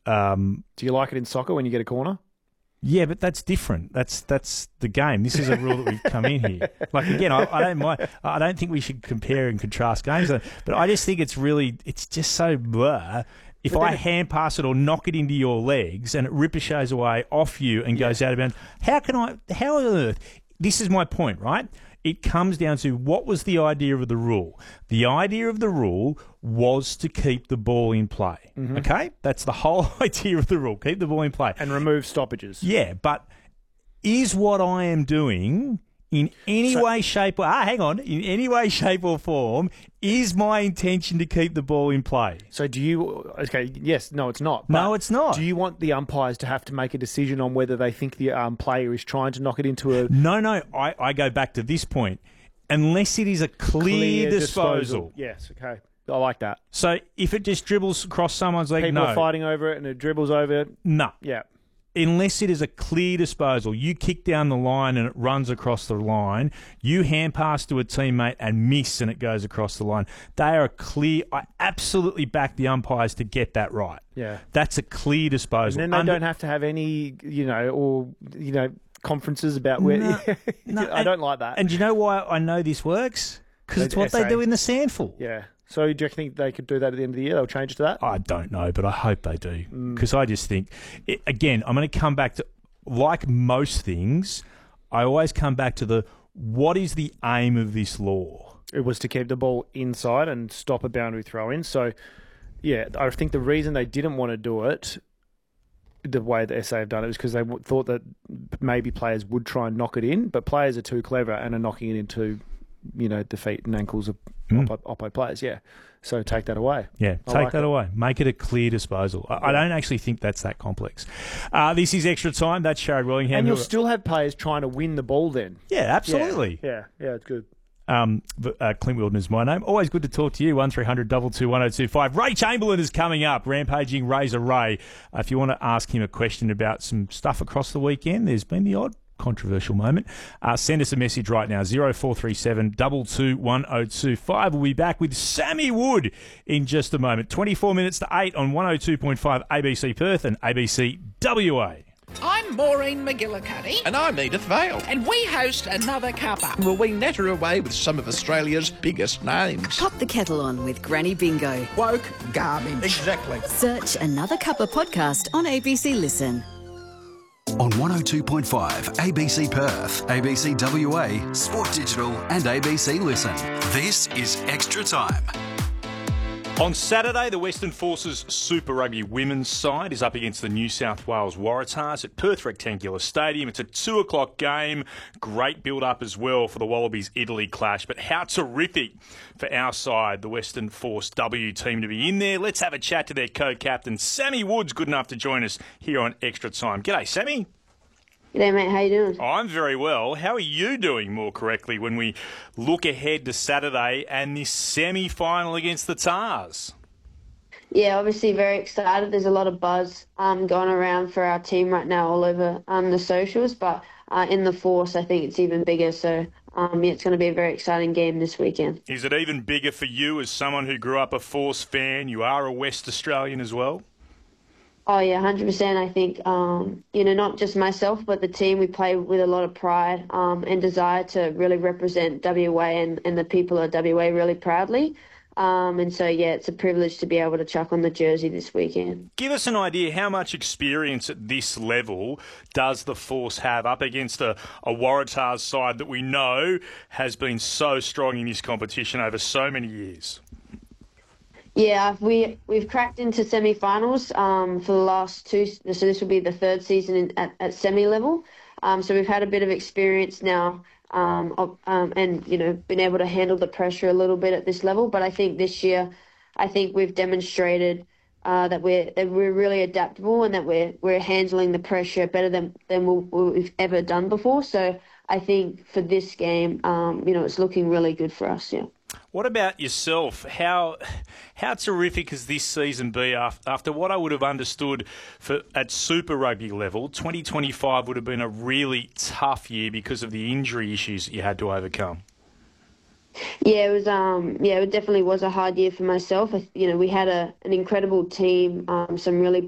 Do you like it in soccer when you get a corner? Yeah, but that's different. That's the game. This is a rule that we've come in here. Like, again, I don't mind. I don't think we should compare and contrast games, but I just think it's just so blur. If I hand pass it or knock it into your legs and it ricochets away off you and goes out of bounds, how on earth? This is my point, right? It comes down to what was the idea of the rule? The idea of the rule was to keep the ball in play. Mm-hmm. Okay? That's the whole idea of the rule. Keep the ball in play. And remove stoppages. Yeah, but is what I am doing in any way, shape, or in any way, shape, or form, is my intention to keep the ball in play? So do you? Okay, yes, no, it's not. No, it's not. Do you want the umpires to have to make a decision on whether they think the player is trying to knock it into a? No. I go back to this point. Unless it is a clear disposal. Yes. Okay. I like that. So if it just dribbles across someone's leg, people are fighting over it and it dribbles over it. No. Yeah. Unless it is a clear disposal, you kick down the line and it runs across the line, you hand pass to a teammate and miss and it goes across the line. They are clear. I absolutely back the umpires to get that right. Yeah. That's a clear disposal. And then they don't have to have any, conferences about where... No, I don't like that. And do you know why I know this works? Because it's what they do in the sandful. Yeah. So do you think they could do that at the end of the year? They'll change it to that? I don't know, but I hope they do. Because I just think, again, I'm going to come back to, like most things, I always come back to what is the aim of this law? It was to keep the ball inside and stop a boundary throw-in. So, yeah, I think the reason they didn't want to do it the way the SA have done it was because they thought that maybe players would try and knock it in, but players are too clever and are knocking it into... the feet and ankles of Oppo players, yeah. So take that away. Yeah, take that away. Make it a clear disposal. I don't actually think that's that complex. This is Extra Time. That's Sharad Willingham. And you'll still have players trying to win the ball then. Yeah, absolutely. Yeah, it's good. Clint Wilden is my name. Always good to talk to you. 1300 222 1025. Ray Chamberlain is coming up. Rampaging Razor Ray. If you want to ask him a question about some stuff across the weekend, there's been the odd controversial moment. Send us a message right now, 0437 221 1025. We'll be back with Sammy Wood in just a moment. 24 minutes to 8 on 102.5 ABC Perth and ABC WA. I'm Maureen McGillicuddy. And I'm Edith Vale. And we host Another Cuppa. Will we natter away with some of Australia's biggest names? Pop the kettle on with Granny Bingo. Woke garbage. Exactly. Search Another Cuppa podcast on ABC Listen. On 102.5 ABC Perth, ABC WA, Sport Digital and ABC Listen. This is Extra Time. On Saturday, the Western Forces Super Rugby women's side is up against the New South Wales Waratahs at Perth Rectangular Stadium. It's a 2 o'clock game. Great build-up as well for the Wallabies-Italy clash. But how terrific for our side, the Western Force W team, to be in there. Let's have a chat to their co-captain, Sammy Wood's good enough to join us here on Extra Time. G'day, Sammy. G'day, mate. How you doing? I'm very well. How are you doing, more correctly, when we look ahead to Saturday and this semi-final against the Tars? Yeah, obviously very excited. There's a lot of buzz going around for our team right now all over the socials, but in the Force, I think it's even bigger. So, it's going to be a very exciting game this weekend. Is it even bigger for you as someone who grew up a Force fan? You are a West Australian as well? Oh, yeah, 100%. I think, not just myself, but the team, we play with a lot of pride and desire to really represent WA and the people of WA really proudly. It's a privilege to be able to chuck on the jersey this weekend. Give us an idea, how much experience at this level does the Force have up against a Waratahs side that we know has been so strong in this competition over so many years? Yeah, we've cracked into semi-finals for the last two. So this will be the third season at semi-level. So we've had a bit of experience now, and been able to handle the pressure a little bit at this level. But I think this year, we've demonstrated that we're really adaptable and that we're handling the pressure better than we've ever done before. So I think for this game, it's looking really good for us. Yeah. What about yourself? How terrific has this season been after what I would have understood at Super Rugby level? 2025 would have been a really tough year because of the injury issues that you had to overcome. Yeah, it was. It definitely was a hard year for myself. We had an incredible team, some really